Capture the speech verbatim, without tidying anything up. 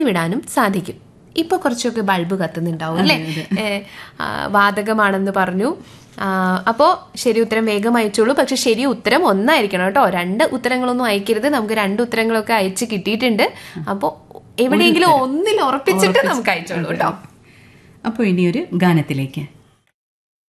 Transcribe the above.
വിടാനും സാധിക്കും. ഇപ്പൊ കുറച്ചൊക്കെ ബൾബ് കത്തുന്നുണ്ടാവും അല്ലേ? വാതകമാണെന്ന് പറഞ്ഞു. അപ്പോൾ ശരി ഉത്തരം വേഗം അയച്ചോളൂ. പക്ഷെ ശരി ഉത്തരം ഒന്നായിരിക്കണം കേട്ടോ. രണ്ട് ഉത്തരങ്ങളൊന്നും അയക്കരുത്. നമുക്ക് രണ്ട് ഉത്തരങ്ങളൊക്കെ അയച്ച് കിട്ടിയിട്ടുണ്ട്. അപ്പോൾ എവിടെയെങ്കിലും ഒന്നിൽ ഉറപ്പിച്ചിട്ട് നമുക്ക് അയച്ചോളൂ കേട്ടോ. അപ്പോൾ ഇനിയൊരു ഗാനത്തിലേക്ക്.